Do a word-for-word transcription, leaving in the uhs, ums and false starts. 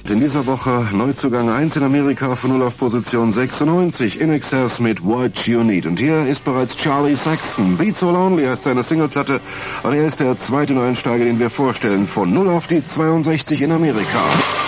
In dieser Woche Neuzugang eins in Amerika von null auf Position sechsundneunzig. In Excess mit What You Need. Und hier ist bereits Charlie Sexton. Beat So Lonely heißt seine Singleplatte. Und er ist der zweite Neuensteiger, den wir vorstellen. Von null auf die zweiundsechzig in Amerika.